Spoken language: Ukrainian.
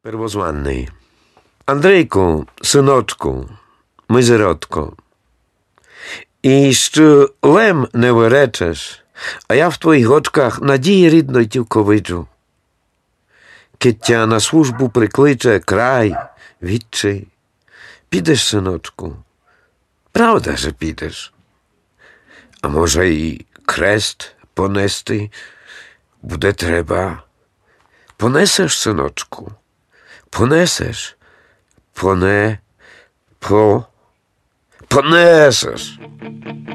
Первозванний. Андрійку, синочку, мизеротко, і що лем не виречеш, а я в твоїх очках надії рідної тільки виджу. Киття на службу прикличе край, відчий. Підеш, синочку? Правда, що підеш? А може і крест понести буде треба? Понесеш, синочку? Понесеш? Понесеш.